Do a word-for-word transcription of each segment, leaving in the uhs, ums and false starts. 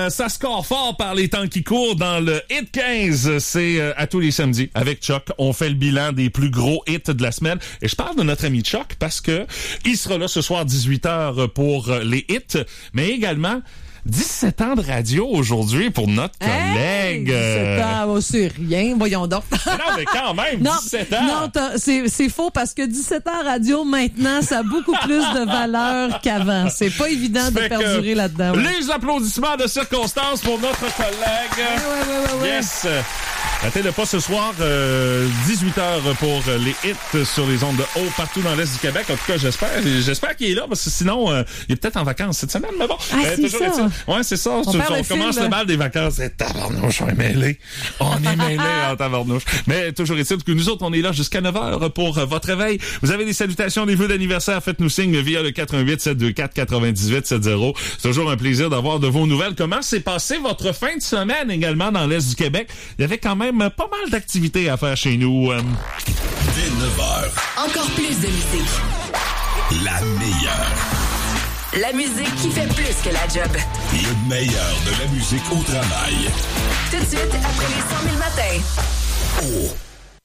euh, ça score fort par les temps qui courent dans le Hit quinze. C'est euh, à tous les samedis avec Chuck. On fait le bilan des plus gros hits de la semaine. Et je parle de notre ami Chuck parce que il sera là ce soir dix-huit heures pour euh, les hits, mais également dix-sept ans de radio aujourd'hui pour notre collègue. Hey, dix-sept ans, oh, c'est rien, voyons donc. Non, mais quand même, non, dix-sept ans. Non, c'est, c'est faux parce que dix-sept ans radio, maintenant, ça a beaucoup plus de valeur qu'avant. C'est pas évident de perdurer là-dedans. Ouais. Les applaudissements de circonstance pour notre collègue. Oui, oui, oui, oui. Yes. Ratez le pas ce soir, euh, dix-huit heures pour les hits sur les ondes de haut partout dans l'Est du Québec. En tout cas, j'espère. J'espère qu'il est là, parce que sinon, euh, il est peut-être en vacances cette semaine, mais bon. Ah, euh, c'est toujours ça. est-il. Ouais, c'est ça. On, tu, on on commence fil, le bal des vacances. Et tabarnouche, on est mêlés. On est mêlés en tabarnouche. Mais toujours est-il que nous autres, on est là jusqu'à neuf heures pour euh, votre réveil. Vous avez des salutations, des vœux d'anniversaire, faites-nous signe via le quatre un huit, sept deux quatre, neuf huit sept zéro. C'est toujours un plaisir d'avoir de vos nouvelles. Comment s'est passé votre fin de semaine également dans l'Est du Québec? Il y avait quand même pas mal d'activités à faire chez nous. Euh... Dès neuf heures. Encore plus de musique. La meilleure. La musique qui fait plus que la job. Le meilleur de la musique au travail. Tout de suite, après les cent mille matins. Oh.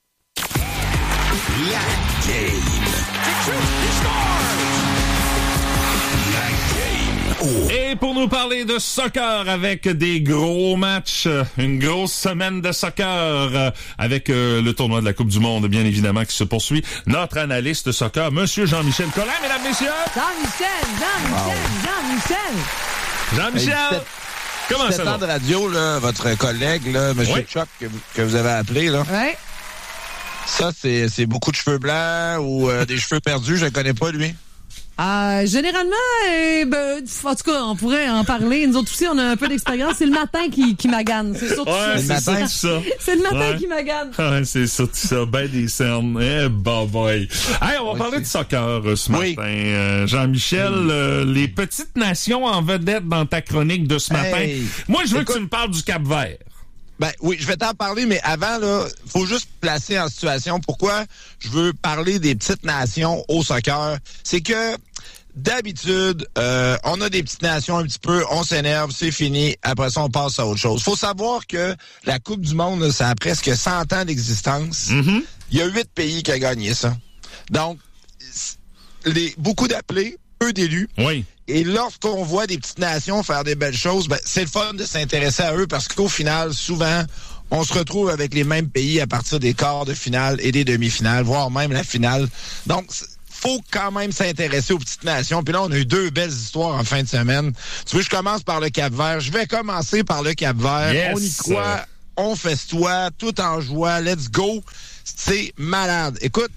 La game. La game. Oh. Et pour nous parler de soccer avec des gros matchs, une grosse semaine de soccer avec euh, le tournoi de la Coupe du Monde, bien évidemment, qui se poursuit, notre analyste soccer, Monsieur Jean-Michel Collin, mesdames, messieurs. Jean-Michel, Jean-Michel, Jean-Michel. Jean-Michel. Comment ça va? sept ans de radio, là, votre collègue, là, M. Oui. Chuck, que, que vous avez appelé, là. Ouais. Ça, c'est, c'est beaucoup de cheveux blancs ou euh, des cheveux perdus, je ne connais pas, lui. Euh, généralement, euh, ben, en tout cas, on pourrait en parler. Nous autres aussi, on a un peu d'expérience. C'est le matin qui, qui magane. C'est surtout Ouais, ça. c'est surtout ça. C'est le matin Ouais. qui magane. Ouais, c'est surtout ça. Ben des cernes. Eh, bah, boy. Hey, on va Ouais, parler c'est... de soccer euh, ce Oui. matin. Euh, Jean-Michel, Oui. euh, les petites nations en vedette dans ta chronique de ce matin. Hey. Moi, je veux Écoute, que tu me parles du Cap-Vert. Ben oui, je vais t'en parler, mais avant, là, faut juste placer en situation. Pourquoi je veux parler des petites nations au soccer? C'est que d'habitude, euh, on a des petites nations un petit peu, on s'énerve, c'est fini. Après ça, on passe à autre chose. Faut savoir que la Coupe du Monde, là, ça a presque cent ans d'existence. Mm-hmm. Il y a huit pays qui ont gagné ça. Donc, les, beaucoup d'appelés, peu d'élus. Oui. Et lorsqu'on voit des petites nations faire des belles choses, ben, c'est le fun de s'intéresser à eux parce qu'au final, souvent, on se retrouve avec les mêmes pays à partir des quarts de finale et des demi-finales, voire même la finale. Donc, faut quand même s'intéresser aux petites nations. Puis là, on a eu deux belles histoires en fin de semaine. Tu veux, je commence par le Cap-Vert. Je vais commencer par le Cap-Vert. Yes. On y croit, on festoie, tout en joie. Let's go. C'est malade. Écoute,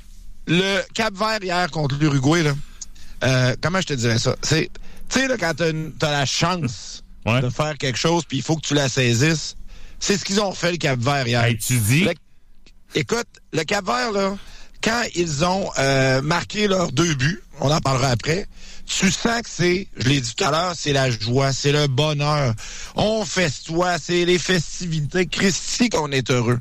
le Cap-Vert hier contre l'Uruguay, là, euh, comment je te dirais ça? C'est, tu sais, là, quand t'as, une, t'as la chance Ouais. de faire quelque chose, puis il faut que tu la saisisses, c'est ce qu'ils ont fait, le Cap-Vert hier. Hey, tu dis? Le- écoute, le Cap-Vert, là, quand ils ont euh, marqué leurs deux buts, on en parlera après, tu sens que c'est, je l'ai dit tout à l'heure, c'est la joie, c'est le bonheur. On festoie, c'est les festivités. Christy qu'on est heureux.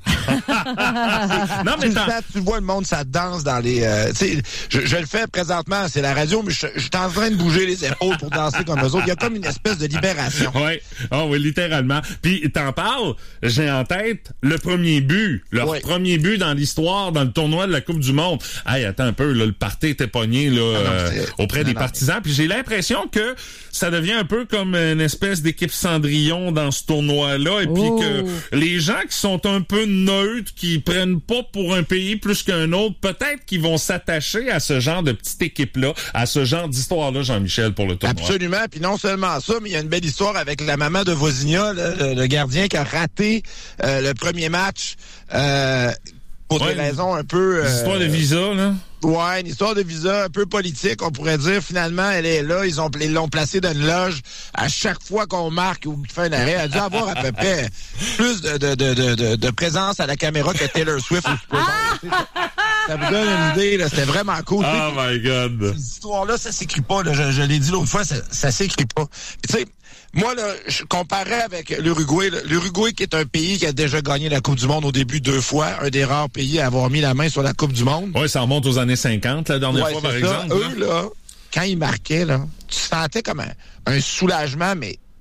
Non, mais tu, t'en- sens, tu vois le monde, ça danse dans les... Euh, tu sais, je, je le fais présentement, c'est la radio, mais je, je suis en train de bouger les épaules pour danser comme eux autres. Il y a comme une espèce de libération. Oui, oh, oui, littéralement. Puis t'en parles, j'ai en tête le premier but, leur Oui. premier but dans l'histoire, dans le tournoi de la Coupe du Monde. Hey, attends un peu, là, le party était pogné là, non, euh, c'est- auprès non, des non, partisans. Puis j'ai l'impression que ça devient un peu comme une espèce d'équipe Cendrillon dans ce tournoi-là. Et puis Oh. que les gens qui sont un peu neutres, qui prennent pas pour un pays plus qu'un autre, peut-être qu'ils vont s'attacher à ce genre de petite équipe-là, à ce genre d'histoire-là, Jean-Michel, pour le tournoi. Absolument. Puis non seulement ça, mais il y a une belle histoire avec la maman de Vozinha, là, le, le gardien qui a raté euh, le premier match euh, pour Ouais, des raisons un peu... Des euh, histoires de visa, là. Ouais, une histoire de visa un peu politique, on pourrait dire. Finalement, elle est là. Ils ont ils l'ont placée dans une loge. À chaque fois qu'on marque ou qu'il fait un arrêt, elle a dû avoir à peu près plus de, de, de, de, de, de présence à la caméra que Taylor Swift au Super Bowl. Ça vous donne une idée, là. C'était vraiment cool. Oh my God. Cette histoire-là, ça s'écrit pas. Là. Je, je l'ai dit l'autre fois, ça, ça s'écrit pas. Puis tu sais, moi, là, je comparais avec l'Uruguay. Là. L'Uruguay, qui est un pays qui a déjà gagné la Coupe du Monde au début deux fois, un des rares pays à avoir mis la main sur la Coupe du Monde. Oui, ça remonte aux années cinquante, la dernière Ouais, fois, par c'est ça. exemple. Eux, là, quand ils marquaient, là, tu sentais comme un, un soulagement, mais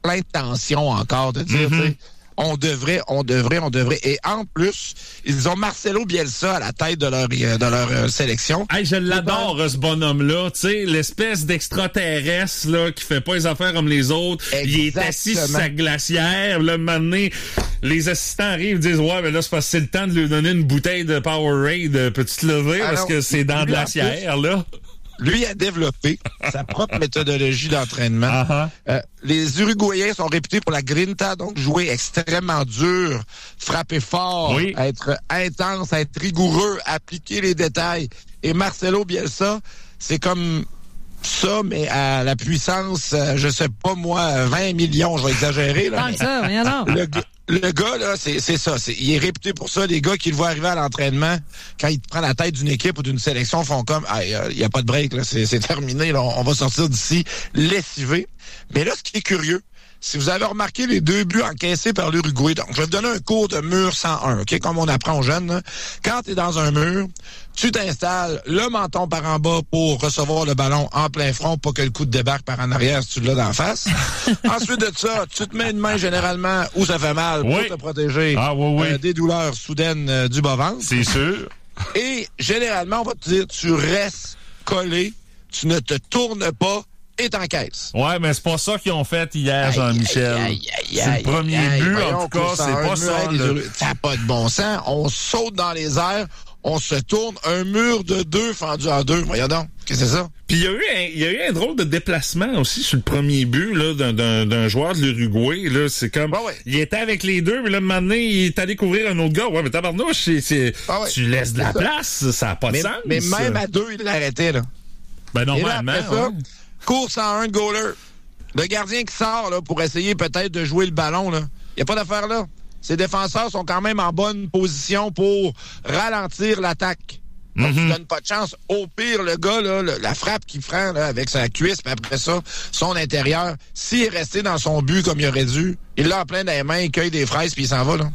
plein de tensions encore, de dire, Mm-hmm. tu sais, on devrait, on devrait, on devrait. Et en plus, ils ont Marcelo Bielsa à la tête de leur, de leur euh, sélection. Hey, je l'adore, ce bonhomme-là. Tu sais, l'espèce d'extraterrestre là qui fait pas les affaires comme les autres. Exactement. Il est assis sur sa glacière. Là, maintenant, les assistants arrivent et disent « Ouais, mais là, c'est parce que c'est le temps de lui donner une bouteille de Powerade. Peux-tu te lever? Alors, parce que c'est dans de lui, en glacière, là. » Lui a développé sa propre méthodologie d'entraînement. Uh-huh. Euh, les Uruguayens sont réputés pour la grinta, donc jouer extrêmement dur, frapper fort, Oui. être intense, être rigoureux, appliquer les détails. Et Marcelo Bielsa, c'est comme ça, mais à la puissance, euh, je sais pas moi, vingt millions, je vais exagérer. Là, Tant mais que ça, rien alors. le, g- le gars, là, c'est, c'est ça. C'est, il est réputé pour ça. Les gars qui le voient arriver à l'entraînement, quand il prend la tête d'une équipe ou d'une sélection, font comme, ah, il n'y a pas de break, là, c'est, c'est terminé, là, on, on va sortir d'ici lessivé. Mais là, ce qui est curieux, si vous avez remarqué les deux buts encaissés par l'Uruguay, donc je vais vous donner un cours de mur cent un, OK, comme on apprend aux jeunes. Là. Quand tu es dans un mur, tu t'installes le menton par en bas pour recevoir le ballon en plein front, pas que le coup de débarque par en arrière si tu l'as d'en face. Ensuite de ça, tu te mets une main généralement où ça fait mal pour Oui. te protéger Ah, oui, oui. euh, des douleurs soudaines euh, du bas-ventre. C'est sûr. Et généralement, on va te dire, tu restes collé, tu ne te tournes pas et t'encaisses. Ouais, mais c'est pas ça qu'ils ont fait hier, Aïe, Jean-Michel. aïe, aïe, aïe, C'est aïe, le premier aïe, but, voyons, en tout cas, course c'est en pas un ça. mur, les là. Ur- Ça n'a pas de bon sens. On saute dans les airs, on se tourne, un mur de deux fendu en deux. Voyons donc, qu'est-ce que c'est ça? Puis il y a eu un, il y a eu un drôle de déplacement aussi sur le premier but là d'un, d'un, d'un joueur de l'Uruguay là, c'est comme Ah ouais. il était avec les deux mais là maintenant il est allé couvrir un autre gars. Ouais, mais tabarnouche, c'est, c'est Ah ouais. tu laisses de la C'est ça. place, ça a pas de Mais, sens. mais même à deux, il l'arrêtait, là. ben Et là, normalement. après ça, ouais. course en un de goaler. Le gardien qui sort là, pour essayer peut-être de jouer le ballon, là. Il n'y a pas d'affaire là. Ses défenseurs sont quand même en bonne position pour ralentir l'attaque. Donc, tu donnes pas de chance. Au pire, le gars, là, le- la frappe qu'il prend là, avec sa cuisse, puis après ça, son intérieur, s'il est resté dans son but comme il aurait dû, il l'a en plein dans les mains, il cueille des fraises, puis il s'en va. Là.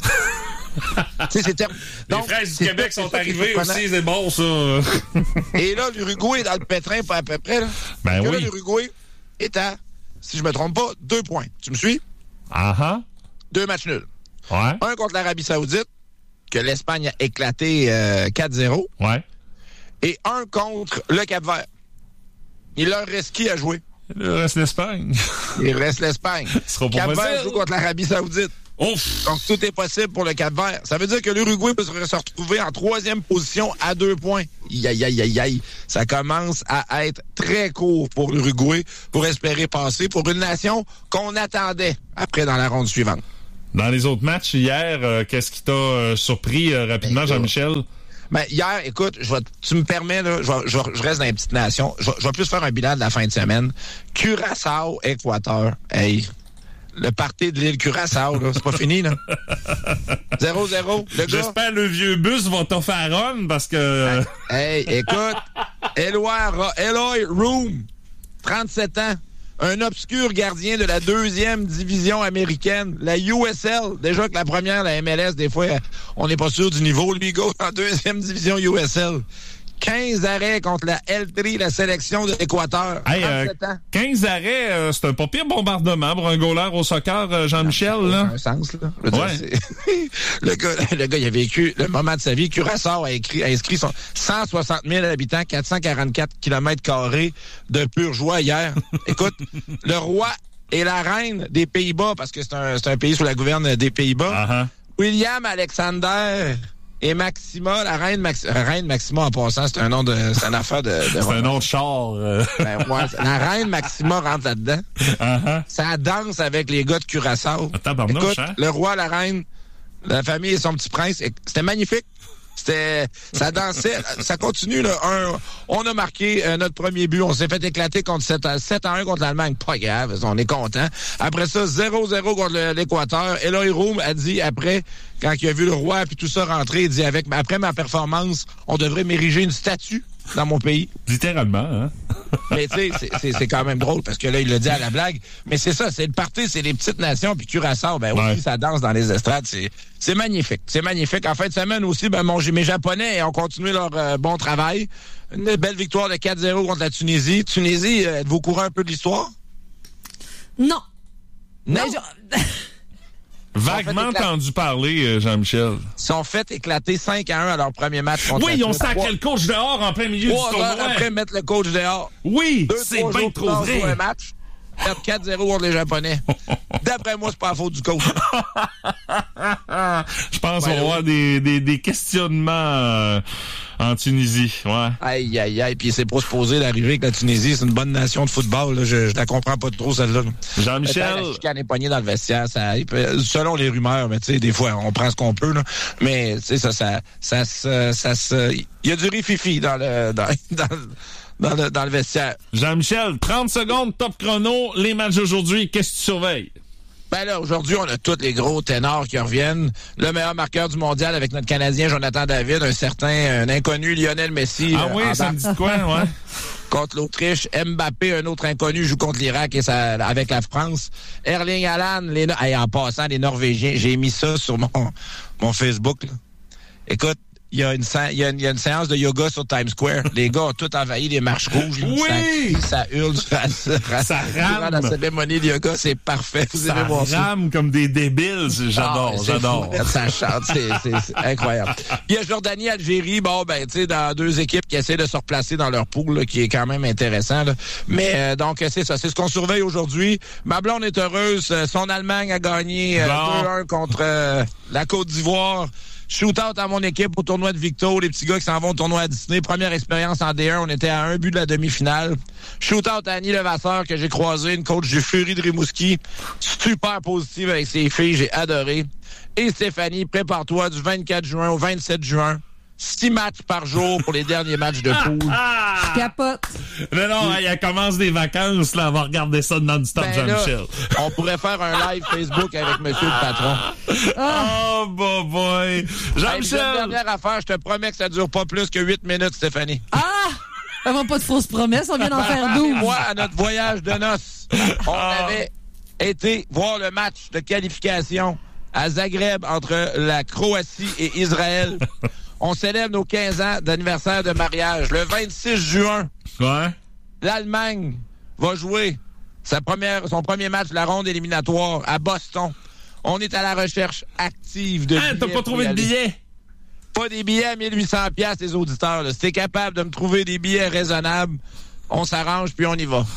Tu sais, c'est ter- Les Donc, fraises du c'est Québec ça- sont c'est ça qui est arrivées surprenant. aussi, c'est bon ça. Et là, l'Uruguay est dans le pétrin, pas à peu près. Là. Ben Que là, oui. l'Uruguay est à, si je me trompe pas, deux points. Tu me suis? Ah ah. Deux matchs nuls. Ouais. Un contre l'Arabie Saoudite, que l'Espagne a éclaté euh, quatre zéro, Ouais. et un contre le Cap-Vert. Il leur reste qui à jouer? Il reste l'Espagne. Il reste l'Espagne. Ce sera pas Cap-Vert facile. joue contre l'Arabie Saoudite. Ouf. Donc, tout est possible pour le Cap-Vert. Ça veut dire que l'Uruguay peut se retrouver en troisième position à deux points. Aïe, aïe, aïe, aïe, aïe. Ça commence à être très court pour l'Uruguay pour espérer passer pour une nation qu'on attendait après dans la ronde suivante. Dans les autres matchs hier, euh, qu'est-ce qui t'a euh, surpris euh, rapidement, Ben, Jean-Michel? Ben, hier, écoute, je vais, tu me permets, là, je, vais- je, vais- je reste dans les petites nations. Je, vais- je vais plus faire un bilan de la fin de semaine. Curaçao, Équateur. Hey, le party de l'île Curaçao, là, c'est pas fini, là. zéro zéro, le gars. J'espère le vieux bus va t'en faire run parce que... Hey, écoute, Eloy, Eloy Room, trente-sept ans, un obscur gardien de la deuxième division américaine, la U S L. Déjà que la première, la M L S, des fois, on n'est pas sûr du niveau. Lui, go en deuxième division U S L. quinze arrêts contre la L trois, la sélection de l'Équateur. Hey, euh, trente-sept ans. quinze arrêts, euh, c'est un pas pire bombardement pour un goaler au soccer, euh, Jean-Michel, là. Un sens, là. Je veux dire, Ouais. c'est- le gars, le gars, il a vécu le moment de sa vie. Curaçao a, écrit, a inscrit son cent soixante mille habitants, quatre cent quarante-quatre kilomètres carrés de pure joie hier. Écoute, le roi et la reine des Pays-Bas, parce que c'est un, c'est un pays sous la gouverne des Pays-Bas, Ah ah. William Alexander et Maxima, la reine, Max, reine Maxima en passant, c'est un nom de, c'est une affaire de, de C'est un autre char. euh. ben, ouais, la reine Maxima rentre là-dedans. Ah ah. Ça danse avec les gars de Curaçao. Ah, tabarnouche, Écoute, hein? le roi, la reine, la famille et son petit prince, et- c'était magnifique. C'était, ça dansait, ça continue, là. Un, on a marqué euh, notre premier but, on s'est fait éclater contre sept à un contre l'Allemagne. Pas grave, on est content. Après ça, zéro zéro contre le- l'Équateur. Eloy Room a dit après, quand il a vu le roi puis tout ça rentrer, il dit avec, après ma performance, on devrait m'ériger une statue dans mon pays. Littéralement, hein? Mais tu sais, c'est- c'est c'est quand même drôle parce que là, il le dit à la blague. Mais c'est ça, c'est le party, c'est les petites nations. Puis Curaçao, ben Ouais. aussi, ça danse dans les estrades. C'est c'est magnifique. C'est magnifique. En fin de semaine aussi, ben mon, mes Japonais ont continué leur euh, bon travail. Une belle victoire de quatre zéro contre la Tunisie. Tunisie, euh, êtes-vous au courant un peu de l'histoire? Non. Non. Mais je- Vaguement éclater. entendu parler, euh, Jean-Michel. Ils sont fait éclater cinq à un à leur premier match contre Oui, la ils ont Suisse. sacré le coach dehors en plein milieu Trois du heures tournoi. après mettre le coach dehors. Oui, Deux, c'est trois bien jours trop plus tard, jouer vrai. un match. Perdre quatre zéro contre les Japonais. D'après moi, c'est pas la faute du coach. Je pense qu'on Ouais, va oui. avoir des, des, des questionnements euh, en Tunisie. Ouais. Aïe, aïe, aïe. Puis c'est pas supposé d'arriver que la Tunisie, c'est une bonne nation de football. Là. Je, je la comprends pas trop, celle-là. Jean-Michel. Peut-être la chicane est poignée dans le vestiaire. Ça, il peut- selon les rumeurs, mais tu sais, des fois, on prend ce qu'on peut. Là. Mais tu sais, ça, ça, ça, ça, ça, ça, il y a du riz-fifi dans le, dans, dans, dans le, dans le vestiaire. Jean-Michel, trente secondes, top chrono. Les matchs d'aujourd'hui, qu'est-ce que tu surveilles? Ben là, aujourd'hui, on a tous les gros ténors qui reviennent. Le meilleur marqueur du mondial avec notre Canadien Jonathan David, un certain, un inconnu Lionel Messi. Ah euh, oui, en ça bas- me dit quoi, ouais? contre l'Autriche. Mbappé, un autre inconnu, joue contre l'Irak et ça, avec la France. Erling Haaland, les, No- hey, en passant, les Norvégiens, j'ai mis ça sur mon, mon Facebook. Là. Écoute, il y a une sé- il y a une, il y a une séance de yoga sur Times Square. Les gars ont tout envahi les marches rouges. là. Oui! Ça, crie, ça hurle. Ça, ça, Ça durant rame. la cérémonie de yoga, c'est parfait. Vous Ça allez voir ça. rame comme des débiles. J'adore, Ah, c'est j'adore. fou, ça chante, c'est, c'est, c'est incroyable. Il y a Jordanie, Algérie, bon, ben, tu sais, dans deux équipes qui essaient de se replacer dans leur poule, là, qui est quand même intéressant, là. Mais, euh, donc, c'est ça, c'est ce qu'on surveille aujourd'hui. Ma blonde est heureuse. Euh, Son Allemagne a gagné euh, Bon. deux un contre euh, la Côte d'Ivoire. Shootout à mon équipe au tournoi de Victo, les petits gars qui s'en vont au tournoi à Disney. Première expérience en D un, on était à un but de la demi-finale. Shootout à Annie Levasseur que j'ai croisé, une coach du Fury de Rimouski. Super positive avec ses filles, j'ai adoré. Et Stéphanie, prépare-toi du vingt-quatre juin au vingt-sept juin. Six matchs par jour pour les derniers matchs de poule. Je capote. Non, non, hey, elle commence des vacances, là. On va regarder ça non-stop, Ben là, Jean-Michel. on pourrait faire un live Facebook avec monsieur le patron. Oh, boy, boy. Hey, puis une Jean-Michel. dernière affaire, je te promets que ça dure pas plus que huit minutes, Stéphanie. Ah! Vraiment pas de fausses promesses, on vient d'en faire douze. Moi, à notre voyage de noces, on avait été voir le match de qualification à Zagreb entre la Croatie et Israël. On célèbre nos quinze ans d'anniversaire de mariage. Le vingt-six juin, Ouais. l'Allemagne va jouer sa première, son premier match de la ronde éliminatoire à Boston. On est à la recherche active de Hein, billets. t'as pas pour trouvé y de aller. billet? Pas des billets à mille huit cents dollars, les auditeurs. Là. Si t'es capable de me trouver des billets raisonnables, on s'arrange puis on y va.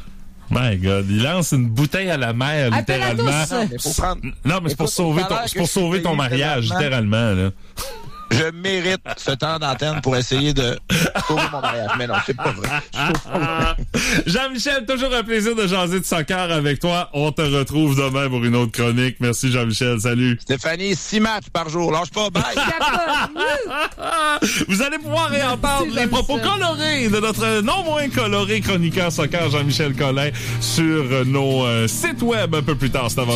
My God, il lance une bouteille à la mer, Appelle à littéralement. tous. Mais faut prendre... Non, mais c'est pour Écoute, sauver ça a ton, l'air c'est que pour je suis sauver ton payé mariage, présentement. littéralement, là. Je mérite ce temps d'antenne pour essayer de sauver mon mariage. Mais non, c'est pas vrai. Je trouve pas vrai. Jean-Michel, toujours un plaisir de jaser de soccer avec toi. On te retrouve demain pour une autre chronique. Merci, Jean-Michel. Salut. Stéphanie, six matchs par jour. Lâche pas, bye! Capote. Vous allez pouvoir réentendre Merci, les propos Jean-Michel. colorés de notre non moins coloré chroniqueur soccer Jean-Michel Collin sur nos euh, sites web un peu plus tard cet avant-midi.